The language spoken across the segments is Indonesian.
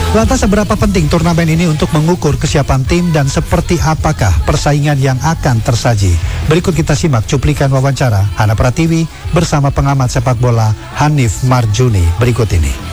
Lantas seberapa penting turnamen ini untuk mengukur kesiapan tim dan seperti apakah persaingan yang akan tersaji? Berikut kita simak cuplikan wawancara Hana Pratiwi bersama pengamat sepak bola Hanif Marjuni berikut ini.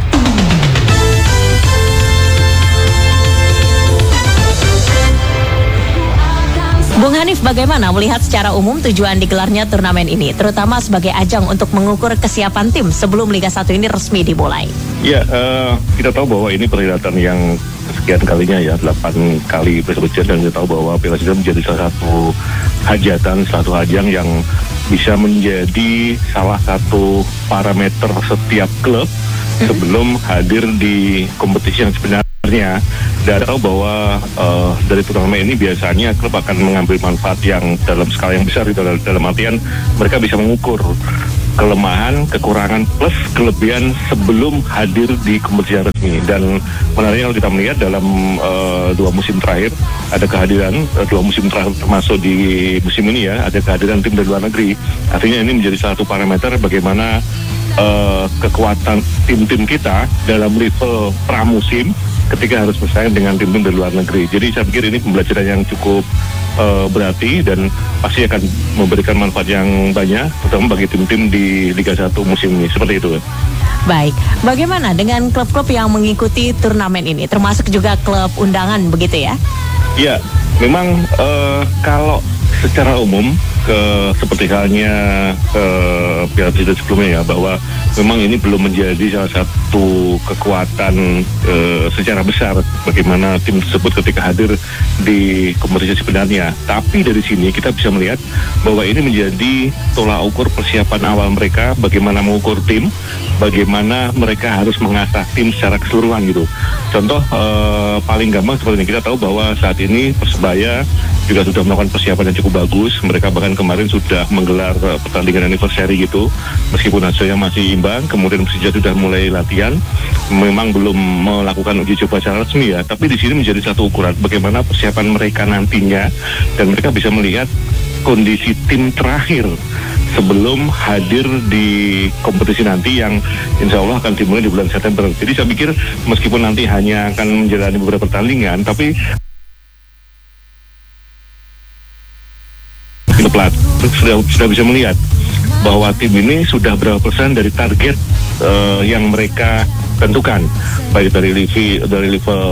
Bung Hanif, bagaimana melihat secara umum tujuan digelarnya turnamen ini, terutama sebagai ajang untuk mengukur kesiapan tim sebelum Liga 1 ini resmi dimulai? Ya, kita tahu bahwa ini perhelatan yang sekian kalinya ya, 8 kali berturut-turut, dan kita tahu bahwa Piala Citra menjadi salah satu hajatan, satu ajang yang bisa menjadi salah satu parameter setiap klub sebelum hadir di kompetisi yang sebenarnya. Dan tahu bahwa dari turnamen ini biasanya klub akan mengambil manfaat yang dalam skala yang besar, itu dalam artian mereka bisa mengukur kelemahan, kekurangan plus kelebihan sebelum hadir di kompetisi yang resmi. Dan menariknya kalau kita melihat dalam 2 musim terakhir ada kehadiran 2 musim terakhir termasuk di musim ini ya, ada kehadiran tim dari luar negeri. Artinya ini menjadi salah satu parameter bagaimana kekuatan tim-tim kita dalam level pramusim ketika harus bersaing dengan tim-tim dari luar negeri. Jadi saya pikir ini pembelajaran yang cukup berarti dan pasti akan memberikan manfaat yang banyak, terutama bagi tim-tim di Liga 1 musim ini. Seperti itu. Baik, bagaimana dengan klub-klub yang mengikuti turnamen ini, termasuk juga klub undangan begitu ya? Ya, memang kalau secara umum seperti halnya Piala Citra sebelumnya ya, bahwa memang ini belum menjadi salah satu kekuatan secara besar bagaimana tim tersebut ketika hadir di kompetisi sebenarnya. Tapi dari sini kita bisa melihat bahwa ini menjadi tolak ukur persiapan awal mereka, bagaimana mengukur tim, bagaimana mereka harus mengasah tim secara keseluruhan gitu. Contoh paling gampang seperti ini, kita tahu bahwa saat ini Persebaya juga sudah melakukan persiapan yang cukup bagus. Mereka bahkan kemarin sudah menggelar pertandingan anniversary gitu, meskipun hasilnya masih imbang. Kemudian Persija sudah mulai latihan, memang belum melakukan uji coba secara resmi ya, tapi di sini menjadi satu ukuran bagaimana persiapan mereka nantinya, dan mereka bisa melihat kondisi tim terakhir sebelum hadir di kompetisi nanti yang insya Allah akan dimulai di bulan September. Jadi saya pikir meskipun nanti hanya akan menjalani beberapa pertandingan, tapi pelat sudah bisa melihat bahwa tim ini sudah berapa persen dari target yang mereka tentukan, baik dari level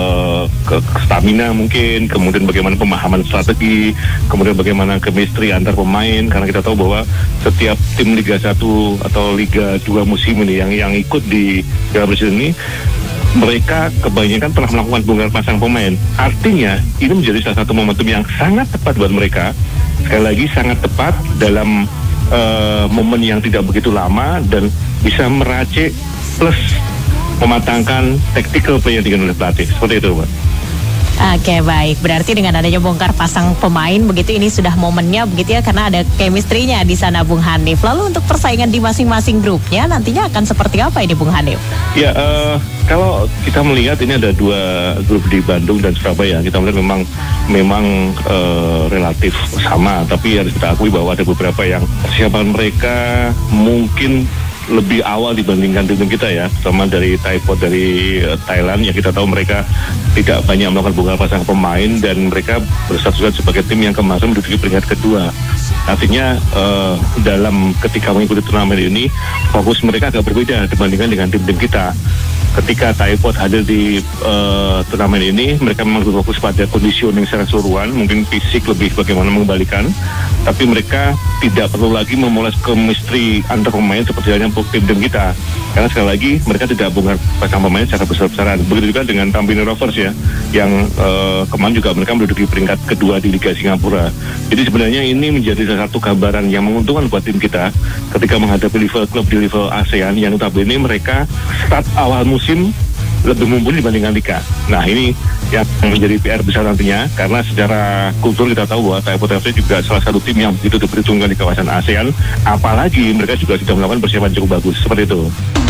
stamina mungkin, kemudian bagaimana pemahaman strategi, kemudian bagaimana chemistry antar pemain, karena kita tahu bahwa setiap tim Liga 1 atau Liga 2 musim ini yang ikut di Piala Presiden ini, mereka kebanyakan telah melakukan bongkar pasang pemain. Artinya ini menjadi salah satu momentum yang sangat tepat buat mereka. Sekali lagi sangat tepat dalam momen yang tidak begitu lama dan bisa meracik plus mematangkan tactical play yang dilakukan oleh pelatih. Seperti itu, Pak. Oke, baik. Berarti dengan adanya bongkar pasang pemain begitu, ini sudah momennya begitu ya, karena ada chemistry-nya di sana, Bung Hanif. Lalu untuk persaingan di masing-masing grupnya nantinya akan seperti apa ini, Bung Hanif? Ya, kalau kita melihat ini ada 2 grup di Bandung dan Surabaya. Kita melihat memang relatif sama, tapi harus kita akui bahwa ada beberapa yang persiapan mereka mungkin lebih awal dibandingkan tim kita ya, terutama dari Taipot dari Thailand yang kita tahu mereka tidak banyak melakukan bongkar pasang pemain dan mereka berstatus sebagai tim yang kemarin menduduki peringkat kedua. Artinya dalam ketika mengikuti turnamen ini fokus mereka agak berbeda dibandingkan dengan tim-tim kita. Ketika Taipot hadir di turnamen ini, mereka memang berfokus pada conditioning secara keseluruhan, mungkin fisik lebih bagaimana mengembalikan, tapi mereka tidak perlu lagi memoles chemistry antar pemain seperti halnya tim-tim kita. Karena sekali lagi mereka tidak bongkar pasang pemain secara besar-besaran. Begitu juga dengan Tampines Rovers ya, yang kemarin juga mereka menduduki peringkat kedua di Liga Singapura. Jadi sebenarnya ini menjadi salah satu gambaran yang menguntungkan buat tim kita ketika menghadapi level klub di level ASEAN yang notabene mereka start awal musim lebih mumpuni dibandingkan Liga. Nah ini yang menjadi PR besar nantinya, karena secara kultur kita tahu bahwa Taipei FC juga salah satu tim yang begitu diperhitungkan di kawasan ASEAN, apalagi mereka juga sudah melakukan persiapan cukup bagus, seperti itu.